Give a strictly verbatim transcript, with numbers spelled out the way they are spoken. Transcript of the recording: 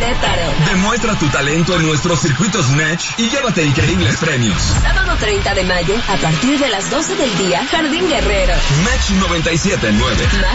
Querétaro. Demuestra tu talento en nuestros circuitos Match y llévate increíbles premios. Sábado treinta de mayo, a partir de las doce del día, Jardín Guerrero. Match noventa y siete punto nueve. Más